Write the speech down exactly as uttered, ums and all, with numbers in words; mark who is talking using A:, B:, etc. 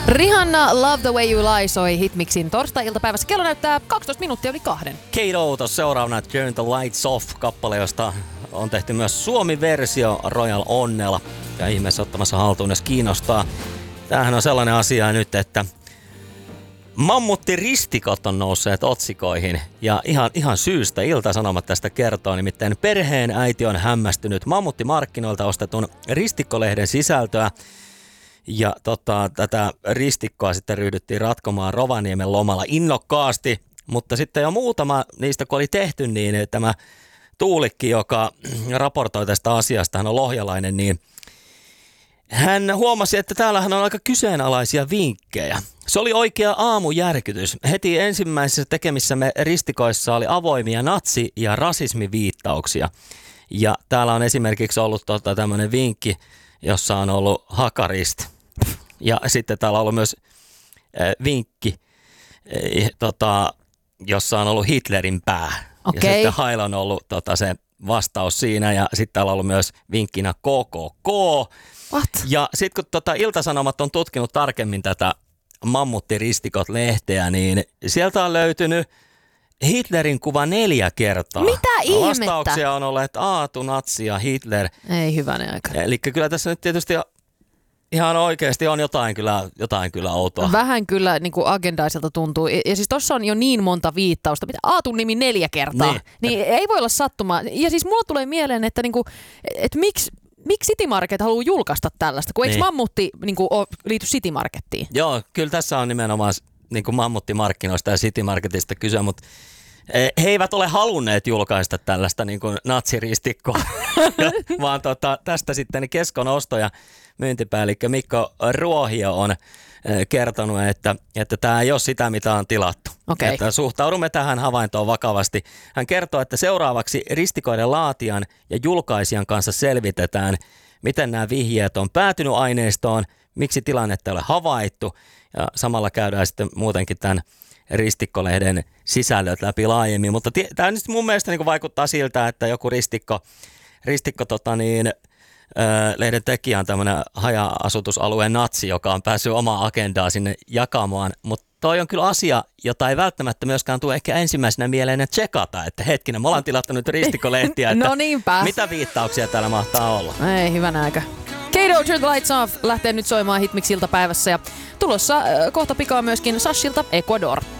A: Rihanna, Love the Way You Lie soi Hitmixin torstai-iltapäivässä. Kello näyttää kaksitoista minuuttia yli kahden.
B: Kate Outos seuraavana Turn the Lights Off-kappale, josta on tehty myös Suomi-versio Royal Onnella. Ja ihmeessä ottamassa haltuun, jos kiinnostaa. Tämähän on sellainen asia nyt, että mammuttiristikot on nousseet otsikoihin. Ja ihan, ihan syystä Ilta-Sanomat tästä kertoo. Nimittäin perheen äiti on hämmästynyt mammuttimarkkinoilta ostetun ristikkolehden sisältöä. Ja tota, tätä ristikkoa sitten ryhdyttiin ratkomaan Rovaniemen lomalla innokkaasti, mutta sitten jo muutama niistä kun oli tehty, niin tämä Tuulikki, joka raportoi tästä asiasta, hän on lohjalainen, niin hän huomasi, että täällähän on aika kyseenalaisia vinkkejä. Se oli oikea aamujärkytys. Heti ensimmäisessä tekemissämme ristikoissa oli avoimia natsi- ja rasismiviittauksia. Ja täällä on esimerkiksi ollut tota, tämmöinen vinkki, jossa on ollut hakarist. Ja sitten täällä on ollut myös äh, vinkki, äh, tota, jossa on ollut Hitlerin pää.
A: Okay.
B: Ja sitten Haila on ollut tota, se vastaus siinä. Ja sitten täällä on ollut myös vinkkinä K K K.
A: What?
B: Ja sitten kun tota, Ilta-Sanomat on tutkinut tarkemmin tätä Mammuttiristikot-lehteä, niin sieltä on löytynyt Hitlerin kuva neljä kertaa.
A: Mitä ihmettä?
B: Vastauksia on ollut, että Aatu, natsi ja Hitler.
A: Ei hyvänen aika.
B: Eli kyllä tässä nyt tietysti ihan oikeasti on jotain kyllä, jotain kyllä outoa.
A: Vähän kyllä niin kuin agendaiselta tuntuu. Ja siis tossa on jo niin monta viittausta. Mitä Aatun nimi neljä kertaa.
B: Niin.
A: Niin ei voi olla sattumaa. Ja siis mulla tulee mieleen, että, niin kuin, että miksi, miksi City Market haluaa julkaista tällaista? Kun eikö
B: Niin.
A: Mammutti niin kuin, ole, liity City Markettiin?
B: Joo, kyllä tässä on nimenomaan niin kuin mammuttimarkkinoista ja City Marketista kyse, mutta he eivät ole halunneet julkaista tällaista niin kuin natsiristikkoa, vaan tota, tästä sitten Keskon osto- ja myyntipäällikkö Mikko Ruohio on kertonut, että, että tämä ei ole sitä, mitä on tilattu.
A: Okay.
B: Että suhtaudumme tähän havaintoon vakavasti. Hän kertoo, että seuraavaksi ristikoiden laatijan ja julkaisijan kanssa selvitetään, miten nämä vihjeet on päätynyt aineistoon, miksi tilannetta ei ole havaittu, ja samalla käydään sitten muutenkin tämän ristikkolehden sisällöt läpi laajemmin, mutta tämä nyt mun mielestä niin vaikuttaa siltä, että joku ristikko, ristikko tota niin, ö, lehden tekijä on tämmöinen haja-asutusalueen natsi, joka on päässyt omaa agendaa sinne jakamaan, mutta toi on kyllä asia, jota ei välttämättä myöskään tule ehkä ensimmäisenä mieleen tsekata, että hetkinen, me ollaan tilattu nyt ristikkolehtiä, että
A: No niinpä.
B: mitä viittauksia täällä mahtaa olla.
A: Ei hyvänä aika. Kato, Turn the Lights Off lähtee nyt soimaan Hitmix iltapäivässä ja tulossa äh, kohta pikaa myöskin Sashilta Ecuador.